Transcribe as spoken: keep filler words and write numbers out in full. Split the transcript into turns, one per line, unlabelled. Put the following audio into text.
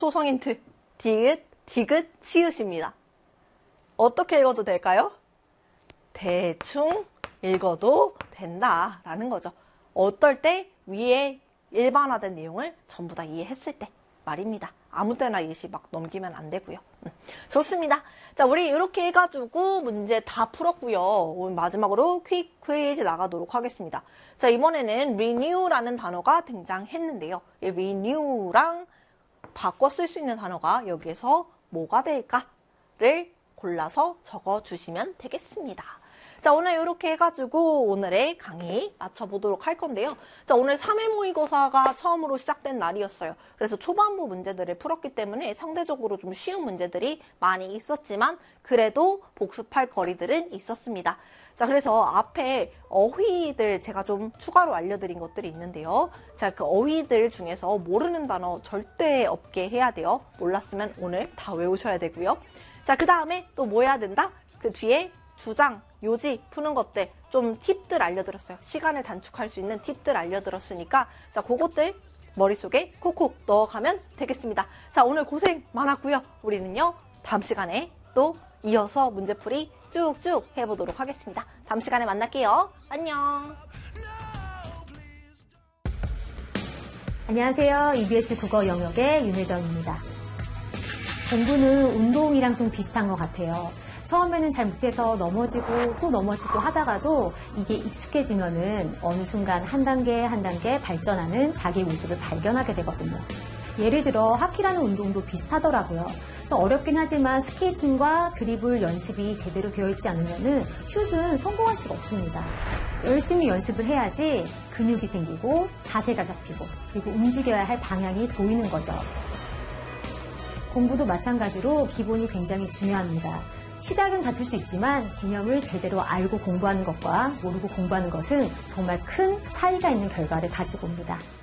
초성 힌트. 디귿, 디귿, 치읓입니다. 어떻게 읽어도 될까요? 대충 읽어도 된다라는 거죠. 어떨 때 위에 일반화된 내용을 전부 다 이해했을 때 말입니다. 아무 때나 이시 막 넘기면 안 되고요. 음, 좋습니다. 자, 우리 이렇게 해가지고 문제 다 풀었고요. 오늘 마지막으로 퀵 퀴즈 나가도록 하겠습니다. 자, 이번에는 renew라는 단어가 등장했는데요. 이 renew랑 바꿔 쓸 수 있는 단어가 여기에서 뭐가 될까를 골라서 적어주시면 되겠습니다. 자, 오늘 이렇게 해가지고 오늘의 강의 마쳐보도록 할 건데요. 자, 오늘 삼 회 모의고사가 처음으로 시작된 날이었어요. 그래서 초반부 문제들을 풀었기 때문에 상대적으로 좀 쉬운 문제들이 많이 있었지만 그래도 복습할 거리들은 있었습니다. 자, 그래서 앞에 어휘들 제가 좀 추가로 알려드린 것들이 있는데요. 자, 그 어휘들 중에서 모르는 단어 절대 없게 해야 돼요. 몰랐으면 오늘 다 외우셔야 되고요. 자, 그 다음에 또 뭐 해야 된다? 그 뒤에 주장, 요지 푸는 것들 좀 팁들 알려드렸어요. 시간을 단축할 수 있는 팁들 알려드렸으니까 자, 그것들 머릿속에 콕콕 넣어가면 되겠습니다. 자, 오늘 고생 많았고요. 우리는요, 다음 시간에 또 이어서 문제풀이 쭉쭉 해보도록 하겠습니다. 다음 시간에 만날게요. 안녕.
안녕하세요. 이비에스 국어 영역의 윤혜정입니다. 공부는 운동이랑 좀 비슷한 것 같아요. 처음에는 잘 못해서 넘어지고 또 넘어지고 하다가도 이게 익숙해지면은 어느 순간 한 단계 한 단계 발전하는 자기 모습을 발견하게 되거든요. 예를 들어 하키라는 운동도 비슷하더라고요. 좀 어렵긴 하지만 스케이팅과 드리블 연습이 제대로 되어 있지 않으면은 슛은 성공할 수가 없습니다. 열심히 연습을 해야지 근육이 생기고 자세가 잡히고 그리고 움직여야 할 방향이 보이는 거죠. 공부도 마찬가지로 기본이 굉장히 중요합니다. 시작은 같을 수 있지만 개념을 제대로 알고 공부하는 것과 모르고 공부하는 것은 정말 큰 차이가 있는 결과를 가지고 옵니다.